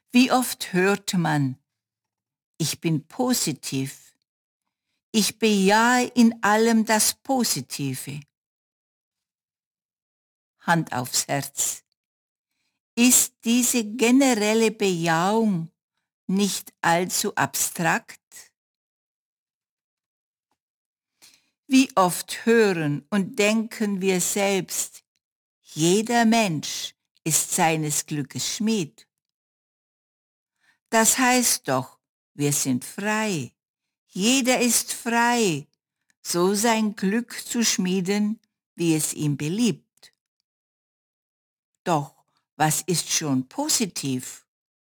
Wie oft hört man, ich bin positiv, ich bejahe in allem das Positive. Hand aufs Herz. Ist diese generelle Bejahung nicht allzu abstrakt? Wie oft hören und denken wir selbst, jeder Mensch ist seines Glückes Schmied. Das heißt doch, wir sind frei. Jeder ist frei, so sein Glück zu schmieden, wie es ihm beliebt. Doch, was ist schon positiv?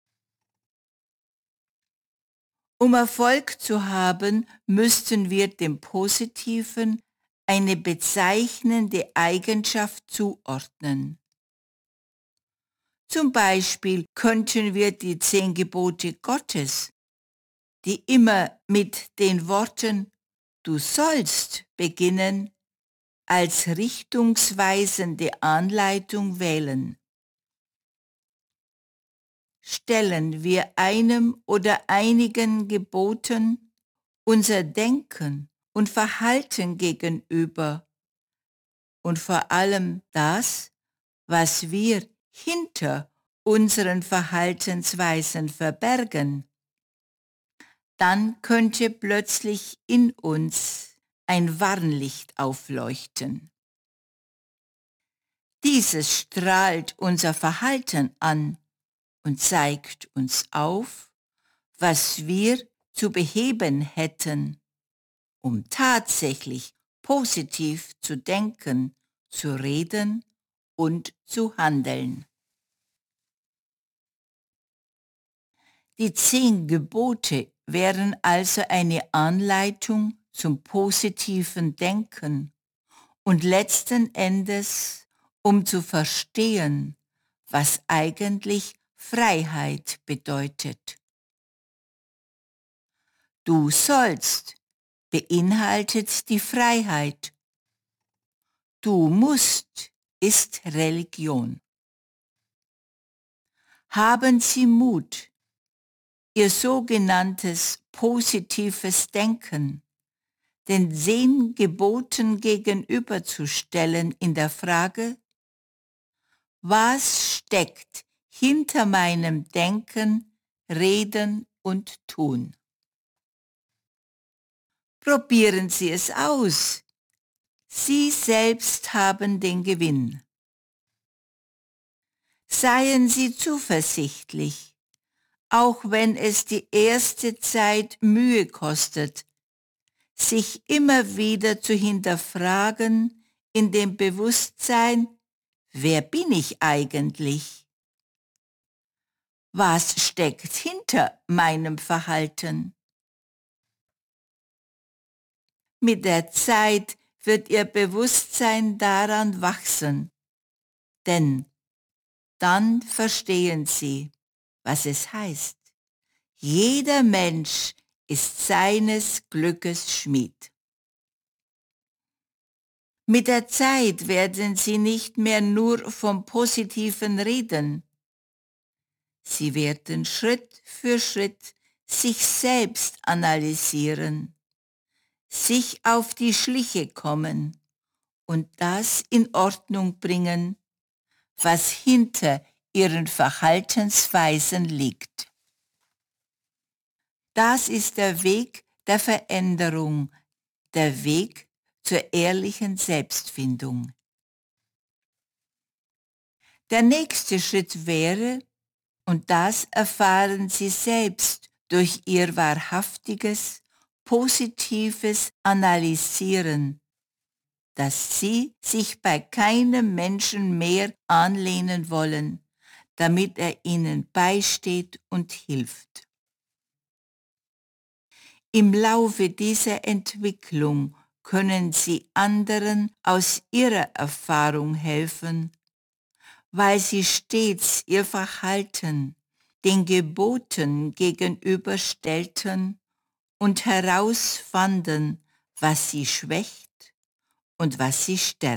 Um Erfolg zu haben, müssten wir dem Positiven eine bezeichnende Eigenschaft zuordnen. Zum Beispiel könnten wir die 10 Gebote Gottes, die immer mit den Worten „Du sollst“ beginnen, als richtungsweisende Anleitung wählen. Stellen wir einem oder einigen Geboten unser Denken und Verhalten gegenüber und vor allem das, was wir hinter unseren Verhaltensweisen verbergen, dann könnte plötzlich in uns ein Warnlicht aufleuchten. Dieses strahlt unser Verhalten an und zeigt uns auf, was wir zu beheben hätten, um tatsächlich positiv zu denken, zu reden und zu handeln. Die 10 Gebote wären also eine Anleitung zum positiven Denken und letzten Endes, um zu verstehen, was eigentlich Freiheit bedeutet. Du sollst beinhaltet die Freiheit. Du musst ist Religion. Haben Sie Mut, Ihr sogenanntes positives Denken den 10 Geboten gegenüberzustellen in der Frage, was steckt hinter meinem Denken, Reden und Tun? Probieren Sie es aus. Sie selbst haben den Gewinn. Seien Sie zuversichtlich, auch wenn es die erste Zeit Mühe kostet, sich immer wieder zu hinterfragen in dem Bewusstsein, wer bin ich eigentlich? Was steckt hinter meinem Verhalten? Mit der Zeit wird Ihr Bewusstsein daran wachsen, denn dann verstehen Sie, was es heißt. Jeder Mensch ist seines Glückes Schmied. Mit der Zeit werden Sie nicht mehr nur vom Positiven reden. Sie werden Schritt für Schritt sich selbst analysieren, sich auf die Schliche kommen und das in Ordnung bringen, was hinter Ihren Verhaltensweisen liegt. Das ist der Weg der Veränderung, der Weg zur ehrlichen Selbstfindung. Der nächste Schritt wäre, und das erfahren Sie selbst durch Ihr wahrhaftiges, positives Analysieren, dass Sie sich bei keinem Menschen mehr anlehnen wollen, damit er Ihnen beisteht und hilft. Im Laufe dieser Entwicklung können Sie anderen aus Ihrer Erfahrung helfen, weil Sie stets Ihr Verhalten den Geboten gegenüberstellten und herausfanden, was Sie schwächt und was Sie stärkt.